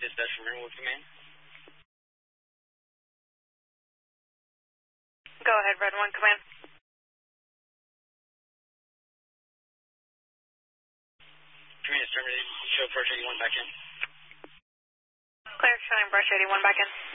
dispatch from Ringwood Command. Go ahead, Red 1 Command. Command is terminated. Show Brush 81 back in. Clear, showing Brush 81 back in.